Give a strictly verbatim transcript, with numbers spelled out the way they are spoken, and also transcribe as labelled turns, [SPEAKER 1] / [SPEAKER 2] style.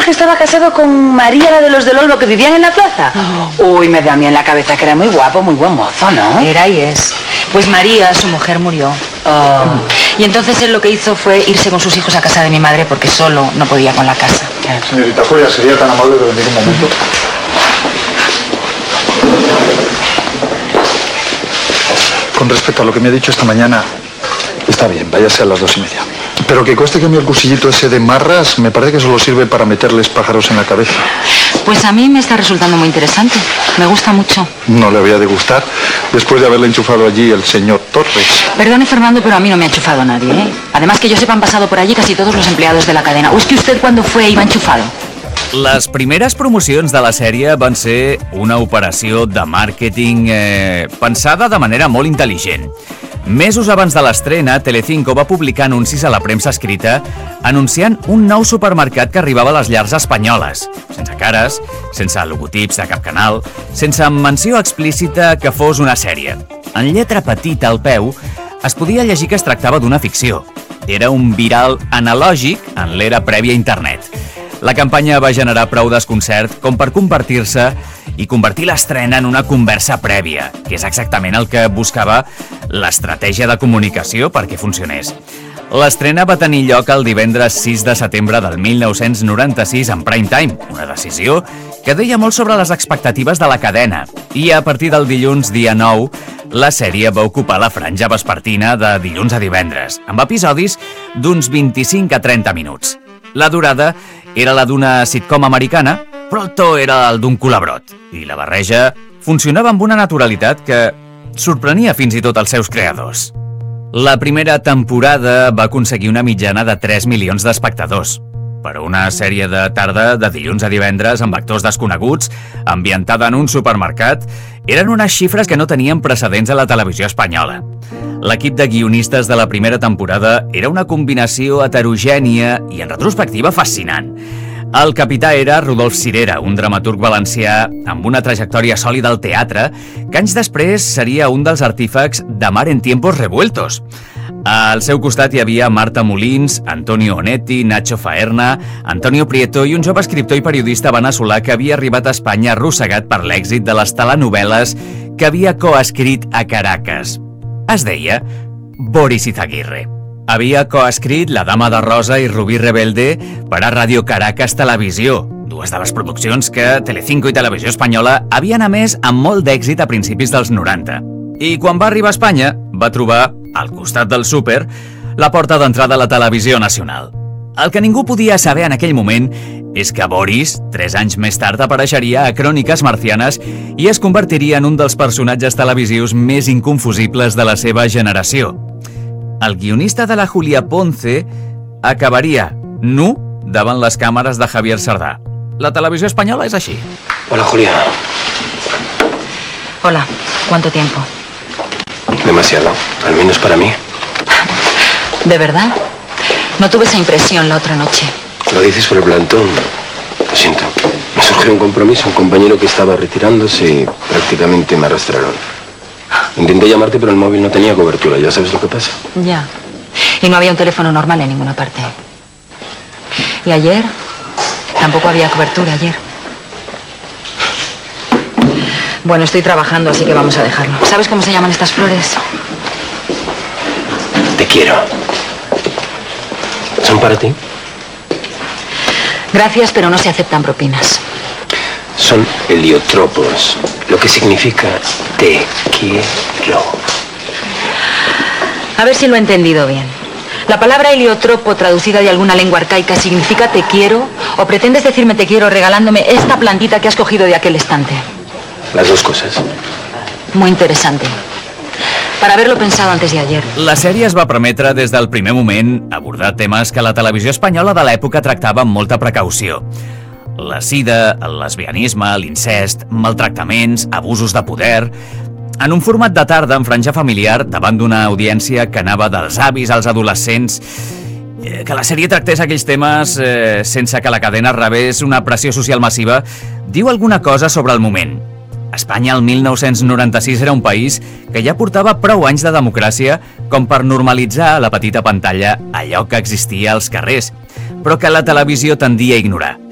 [SPEAKER 1] que estaba casado con María, la de los del Olmo, que vivían en la plaza? Uh-huh. Uy, me da a mí en la cabeza que era muy guapo, muy buen mozo, ¿no?
[SPEAKER 2] Era y es. Pues María, su mujer, murió. Oh. Y entonces él lo que hizo fue irse con sus hijos a casa de mi madre porque solo no podía con la casa.
[SPEAKER 3] Señorita Julia, ¿sería tan amable de venir un momento? Con respecto a lo que me ha dicho esta mañana, está bien, váyase a las dos y media. Pero que conste que a mí el cursillito ese de marras me parece que solo sirve para meterles pájaros en la cabeza.
[SPEAKER 2] Pues a mí me está resultando muy interesante. Me gusta mucho.
[SPEAKER 3] No le había de gustar después de haberle enchufado allí el señor Torres.
[SPEAKER 2] Perdone, Fernando, pero a mí no me ha enchufado nadie, ¿eh? Además que yo sepa han pasado por allí casi todos los empleados de la cadena. ¿O es que usted cuando fue iba enchufado?
[SPEAKER 4] Les primeres promocions de la sèrie van ser una operació de màrqueting eh, pensada de manera molt intel·ligent. Mesos abans de l'estrena, Telecinco va publicar anuncis a la premsa escrita anunciant un nou supermercat que arribava a les llars espanyoles, sense cares, sense logotips de cap canal, sense menció explícita que fos una sèrie. En lletra petita al peu es podia llegir que es tractava d'una ficció. Era un viral analògic en l'era prèvia a internet. La campanya va generar prou desconcert com per convertir-se i convertir l'estrena en una conversa prèvia, que és exactament el que buscava l'estratègia de comunicació perquè funcionés. L'estrena va tenir lloc el divendres sis de setembre del mil nou-cents noranta-sis en prime time, una decisió que deia molt sobre les expectatives de la cadena. I a partir del dilluns dia nou, la sèrie va ocupar la franja vespertina de dilluns a divendres, amb episodis d'uns vint-i-cinc a trenta minuts. La durada era la d'una sitcom americana, però el to era el d'un culabrot, i la barreja funcionava amb una naturalitat que sorprenia fins i tot els seus creadors. La primera temporada va aconseguir una mitjana de tres milions d'espectadors. Per una sèrie de tarda de dilluns a divendres amb actors desconeguts, ambientada en un supermercat, eren unes xifres que no tenien precedents a la televisió espanyola. L'equip de guionistes de la primera temporada era una combinació heterogènia i, en retrospectiva, fascinant. El capità era Rodolf Cirera, un dramaturg valencià amb una trajectòria sòlida al teatre, que anys després seria un dels artífecs de Mar en tiempos revueltos. Al seu costat hi havia Marta Molins, Antonio Onetti, Nacho Faerna, Antonio Prieto i un jove escriptor i periodista veneçolà que havia arribat a Espanya arrossegat per l'èxit de les telenovel·les que havia coescrit a Caracas. Es deia Boris Izaguirre. Havia coescrit La dama de rosa i Rubí Rebelde per a Radio Caracas Televisió, dues de les produccions que Telecinco i Televisió Espanyola havien emès amb molt d'èxit a principis dels noranta. I quan va arribar a Espanya, va trobar, al costat del súper, la porta d'entrada a la televisió nacional. El que ningú podia saber en aquell moment és que Boris, tres anys més tard, apareixeria a Cròniques Marcianes i es convertiria en un dels personatges televisius més inconfusibles de la seva generació. El guionista de la Julia Ponce acabaria nu davant les càmeres de Javier Sardà. La televisió espanyola és així.
[SPEAKER 5] Hola, Julia.
[SPEAKER 2] Hola, ¿cuánto tiempo?
[SPEAKER 5] Demasiado, al menos para mí.
[SPEAKER 2] ¿De verdad? No tuve esa impresión la otra noche.
[SPEAKER 5] Lo dices por el plantón. Lo siento. Me surgió un compromiso, un compañero que estaba retirándose y prácticamente me arrastraron. Intenté llamarte, pero el móvil no tenía cobertura. ¿Ya sabes lo que pasa?
[SPEAKER 2] Ya. Y no había un teléfono normal en ninguna parte. Y ayer tampoco había cobertura ayer. Bueno, estoy trabajando, así que vamos a dejarlo. ¿Sabes cómo se llaman estas flores?
[SPEAKER 5] Te quiero. ¿Son para ti?
[SPEAKER 2] Gracias, pero no se aceptan propinas.
[SPEAKER 5] Son heliotropos, lo que significa te quiero.
[SPEAKER 2] A ver si lo he entendido bien. La palabra heliotropo, traducida de alguna lengua arcaica, significa te quiero, o pretendes decirme te quiero regalándome esta plantita que has cogido de aquel estante.
[SPEAKER 5] Las dos cosas.
[SPEAKER 2] Muy interesante. Per haver-lo pensado antes de ayer.
[SPEAKER 4] La sèrie es va permetre des del primer moment abordar temes que la televisió espanyola de l'època tractava amb molta precaució. La sida, el lesbianisme, l'incest, maltractaments, abusos de poder... En un format de tarda en franja familiar, davant d'una audiència que anava dels avis als adolescents, que la sèrie tractés aquells temes eh, sense que la cadena rebés una pressió social massiva, diu alguna cosa sobre el moment. Espanya el mil nou-cents noranta-sis era un país que ja portava prou anys de democràcia com per normalitzar a la petita pantalla allò que existia als carrers, però que la televisió tendia a ignorar.